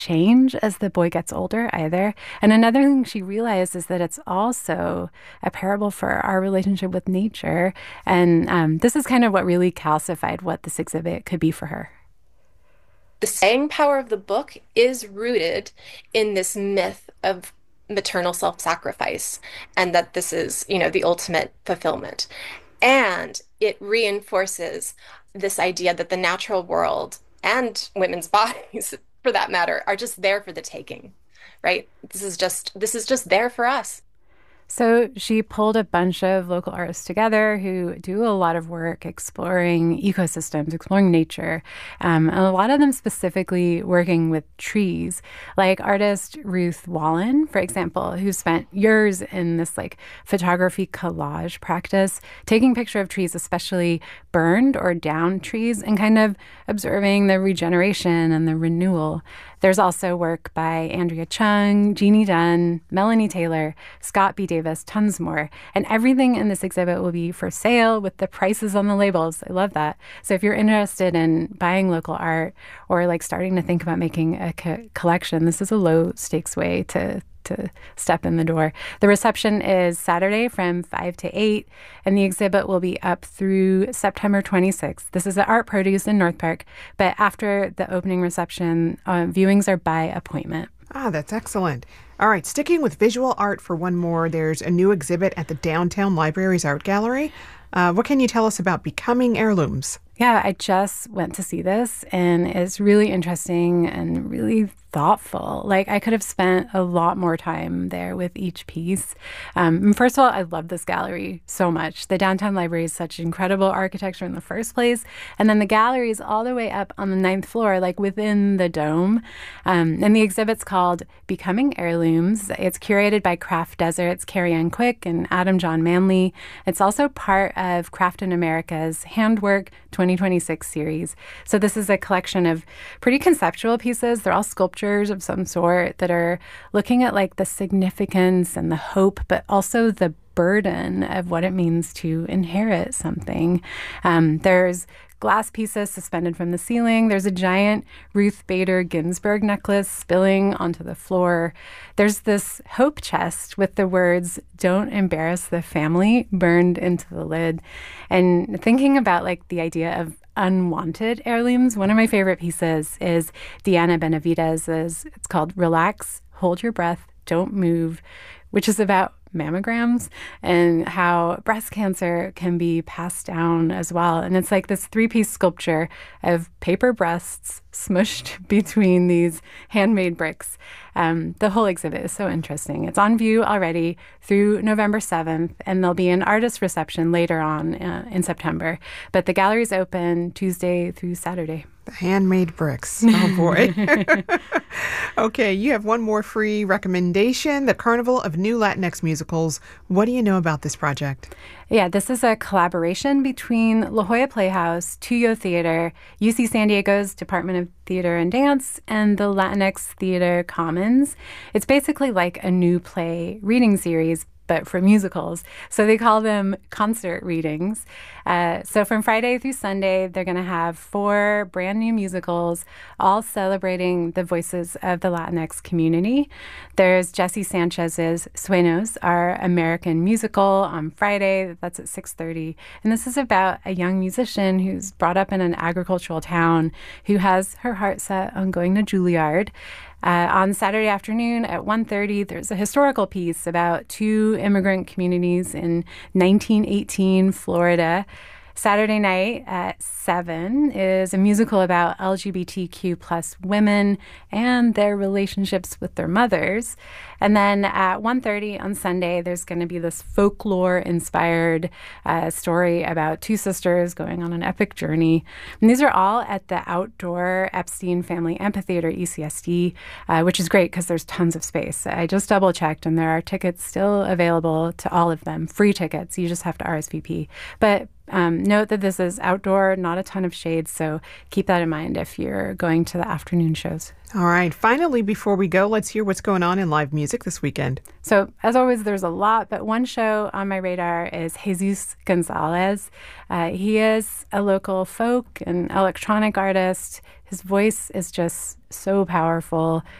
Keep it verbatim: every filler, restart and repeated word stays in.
change as the boy gets older either. And another thing she realized is that it's also a parable for our relationship with nature. And um, this is kind of what really calcified what this exhibit could be for her. The staying power of the book is rooted in this myth of maternal self-sacrifice and that this is, you know, the ultimate fulfillment. And it reinforces this idea that the natural world and women's bodies, for that matter, are just there for the taking, right? This is just this is just there for us. So she pulled a bunch of local artists together who do a lot of work exploring ecosystems, exploring nature, um, and a lot of them specifically working with trees, like artist Ruth Wallen, for example, who spent years in this like photography collage practice, taking picture of trees, especially burned or downed trees, and kind of observing the regeneration and the renewal. There's also work by Andrea Chung, Jeannie Dunn, Melanie Taylor, Scott B. Davis, tons more. And everything in this exhibit will be for sale with the prices on the labels. I love that. So if you're interested in buying local art or like starting to think about making a co- collection, this is a low stakes way to to step in the door. The reception is Saturday from five to eight, and the exhibit will be up through September twenty-sixth. This is at Art Produce in North Park, but after the opening reception, uh, viewings are by appointment. Ah, that's excellent. All right, sticking with visual art for one more, there's a new exhibit at the Downtown Library's Art Gallery. Uh, what can you tell us about Becoming Heirlooms? Yeah, I just went to see this, and it's really interesting and really thoughtful. Like, I could have spent a lot more time there with each piece. Um, first of all, I love this gallery so much. The Downtown Library is such incredible architecture in the first place. And then the gallery is all the way up on the ninth floor, like within the dome. Um, and the exhibit's called Becoming Heirlooms. It's curated by Craft Desert's Carrie Ann Quick and Adam John Manley. It's also part of Craft in America's Handwork twenty twenty-six series. So this is a collection of pretty conceptual pieces. They're all sculptures of some sort that are looking at like the significance and the hope, but also the burden of what it means to inherit something. Um, there's glass pieces suspended from the ceiling. There's a giant Ruth Bader Ginsburg necklace spilling onto the floor. There's this hope chest with the words, "Don't embarrass the family," burned into the lid. And thinking about like the idea of unwanted heirlooms, one of my favorite pieces is Diana Benavidez's. It's called Relax, Hold Your Breath, Don't Move, which is about mammograms and how breast cancer can be passed down as well. And it's like this three-piece sculpture of paper breasts smushed between these handmade bricks. Um, the whole exhibit is so interesting. It's on view already through November seventh, and there'll be an artist reception later on uh, in September. But the gallery's open Tuesday through Saturday. The handmade bricks. Oh, boy. Okay, you have one more free recommendation, the Carnival of New Latinx Musicals. What do you know about this project? Yeah, this is a collaboration between La Jolla Playhouse, Tuyo Theater, U C San Diego's Department of Theater and Dance, and the Latinx Theater Commons. It's basically like a new play reading series, but for musicals. So they call them concert readings. Uh, so from Friday through Sunday, they're going to have four brand new musicals, all celebrating the voices of the Latinx community. There's Jesse Sanchez's Sueños, our American musical, on Friday. That's at six thirty. And this is about a young musician who's brought up in an agricultural town who has her heart set on going to Juilliard. Uh, on Saturday afternoon at one thirty, there's a historical piece about two immigrant communities in nineteen eighteen Florida. Saturday night at seven is a musical about L G B T Q plus women and their relationships with their mothers. And then at one thirty on Sunday, there's going to be this folklore-inspired uh, story about two sisters going on an epic journey. And these are all at the outdoor Epstein Family Amphitheater, E C S D, uh, which is great because there's tons of space. I just double-checked, and there are tickets still available to all of them, free tickets. You just have to R S V P. But Um, note that this is outdoor, not a ton of shade, so keep that in mind if you're going to the afternoon shows. All right. Finally, before we go, let's hear what's going on in live music this weekend. So, as always, there's a lot, but one show on my radar is Jesus Gonzalez. Uh, he is a local folk and electronic artist. His voice is just so powerful.